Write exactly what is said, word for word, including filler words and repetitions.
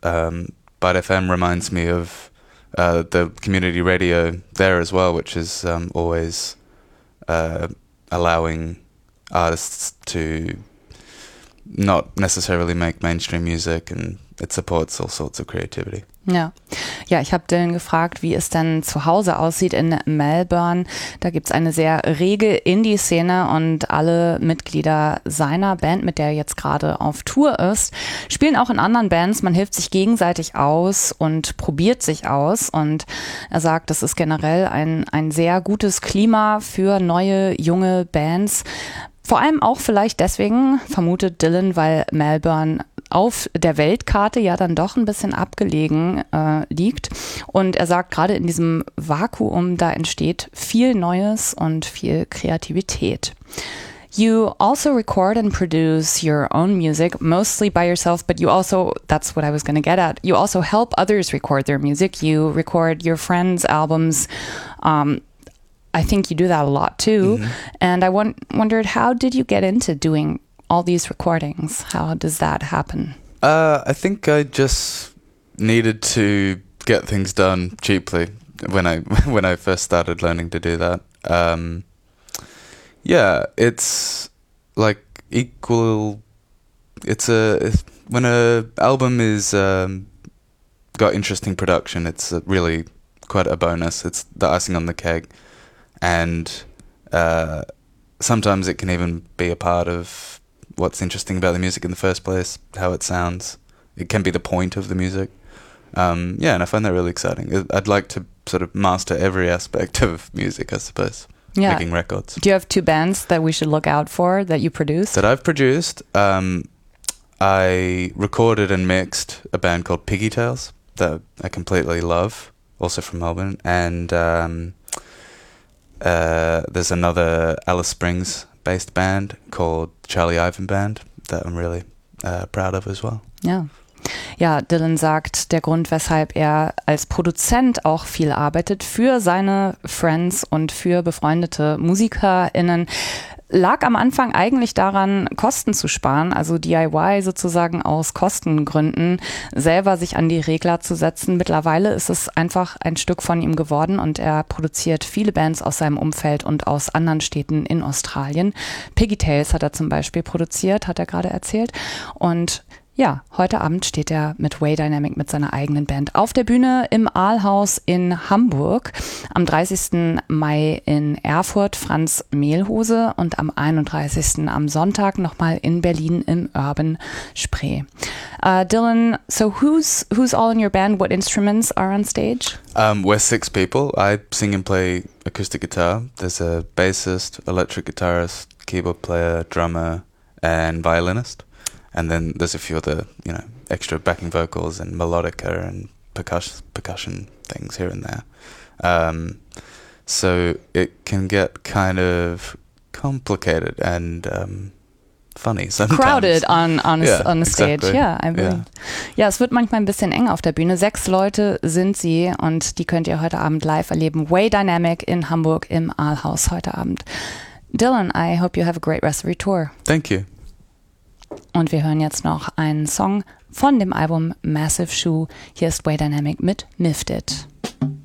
Um, Byte F M reminds me of uh, the community radio there as well, which is um, always uh, allowing artists to not necessarily make mainstream music, and it supports all sorts of creativity. Ja, ja, ich habe Dylan gefragt, wie es denn zu Hause aussieht in Melbourne. Da gibt es eine sehr rege Indie-Szene und alle Mitglieder seiner Band, mit der er jetzt gerade auf Tour ist, spielen auch in anderen Bands. Man hilft sich gegenseitig aus und probiert sich aus, und er sagt, das ist generell ein, ein sehr gutes Klima für neue, junge Bands. Vor allem auch vielleicht deswegen, vermutet Dylan, weil Melbourne auf der Weltkarte ja dann doch ein bisschen abgelegen äh, liegt. Und er sagt, gerade in diesem Vakuum, da entsteht viel Neues und viel Kreativität. You also record and produce your own music, mostly by yourself, but you also, that's what I was going to get at, you also help others record their music. You record your friends' albums. Um, I think you do that a lot too. Mm-hmm. And I won- wondered, how did you get into doing all these recordings? How does that happen? Uh, I think I just needed to get things done cheaply when I when I first started learning to do that. Um, yeah, it's like equal. It's a it's, when a album is um, got interesting production, it's a really quite a bonus. It's the icing on the cake, and uh, sometimes it can even be a part of what's interesting about the music in the first place, how it sounds. It can be the point of the music. Um, yeah, and I find that really exciting. I'd like to sort of master every aspect of music, I suppose, yeah. making records. Do you have two bands that we should look out for that you produced? That I've produced. Um, I recorded and mixed a band called Piggy Tales that I completely love, also from Melbourne. And um, uh, there's another Alice Springs based band called Charlie Ivan Band that I'm really uh, proud of as well. Ja. Ja, Dylan sagt, der Grund, weshalb er als Produzent auch viel arbeitet für seine Friends und für befreundete MusikerInnen, lag am Anfang eigentlich daran, Kosten zu sparen, also D I Y sozusagen aus Kostengründen, selber sich an die Regler zu setzen. Mittlerweile ist es einfach ein Stück von ihm geworden und er produziert viele Bands aus seinem Umfeld und aus anderen Städten in Australien. Piggy Tales hat er zum Beispiel produziert, hat er gerade erzählt. Und ja, heute Abend steht er mit Way Dynamic mit seiner eigenen Band auf der Bühne im Aalhaus in Hamburg. Am dreißigsten Mai in Erfurt Franz Mehlhose und am einunddreißigsten am Sonntag nochmal in Berlin im Urban Spree. Uh, Dylan, so who's who's all in your band? What instruments are on stage? Um, we're six people. I sing and play acoustic guitar. There's a bassist, electric guitarist, keyboard player, drummer, and violinist. And then there's a few other, you know, extra backing vocals and melodica and percussion, percussion things here and there. Um, so it can get kind of complicated and um, funny sometimes. Crowded on on, yeah, on the stage. exactly. Yeah, I really. Yeah. ja, es wird manchmal ein bisschen eng auf der Bühne. Sechs Leute sind sie und die könnt ihr heute Abend live erleben. Way Dynamic in Hamburg im Aalhaus heute Abend. Dylan, I hope you have a great rest of your tour. Thank you. Und wir hören jetzt noch einen Song von dem Album Massive Shoe. Hier ist Way Dynamic mit Mifted.